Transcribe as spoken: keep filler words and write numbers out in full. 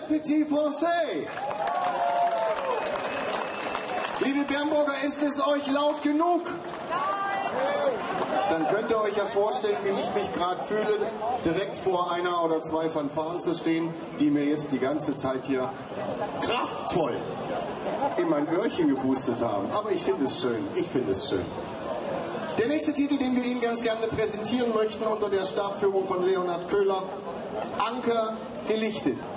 Petit Français. Liebe Bernburger, ist es euch laut genug? Dann könnt ihr euch ja vorstellen, wie ich mich gerade fühle, direkt vor einer oder zwei Fanfaren zu stehen, die mir jetzt die ganze Zeit hier kraftvoll in mein Öhrchen gepustet haben. Aber ich finde es schön, ich finde es schön. Der nächste Titel, den wir Ihnen ganz gerne präsentieren möchten, unter der Stabführung von Leonhard Köhler, Anker gelichtet.